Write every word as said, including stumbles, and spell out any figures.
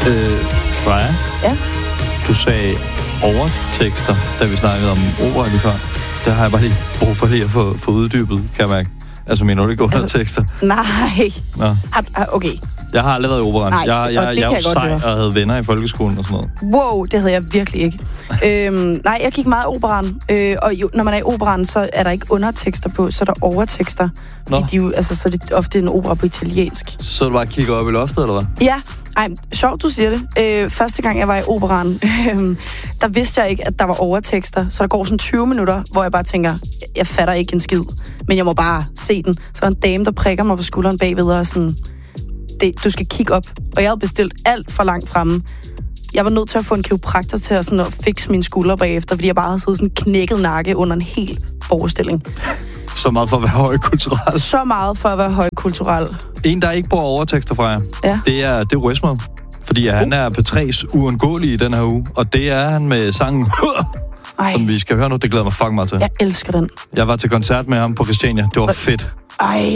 Øh, Freja? Ja? Du sagde overtekster, da vi snakkede om opera lige før. Der har jeg bare lige brug for lige at få, få uddybet, kan jeg mærke. Altså, mener du ikke undertekster? Altså, nej. Nå. Okay. Jeg har aldrig været i operan. Nej, jeg jeg, jeg, jeg er jo sej høre. og havde venner i folkeskolen og sådan noget. Wow, det havde jeg virkelig ikke. øhm, nej, jeg gik meget i operan. Øh, og jo, når man er i operan, så er der ikke undertekster på, så er der overtekster. Fordi de jo, altså, så er det ofte en opera på italiensk. Så du bare kigger op i loftet, eller hvad? Ja, ej, sjovt du siger det. Øh, første gang jeg var i operan, øh, der vidste jeg ikke, at der var overtekster. Så der går sådan tyve minutter, hvor jeg bare tænker, jeg fatter ikke en skid. Men jeg må bare se den. Så er der en dame, der prikker mig på skulderen bagved og sådan... Det, du skal kigge op. Og jeg havde bestilt alt for langt fremme. Jeg var nødt til at få en kiropraktor til at, sådan, at fikse mine skuldre bagefter, fordi jeg bare havde siddet sådan knækket nakke under en hel forestilling. Så meget for at være højkulturel. Så meget for at være højkulturel. En, der ikke bruger overtekster fra jer, ja. det er, det er Resmo. Fordi uh. han er P tre's uundgåelige i den her uge. Og det er han med sangen... Ej. Som vi skal høre nu. Det glæder mig fucking meget til. Jeg elsker den. Jeg var til koncert med ham på Christiania. Det var fedt. Ej.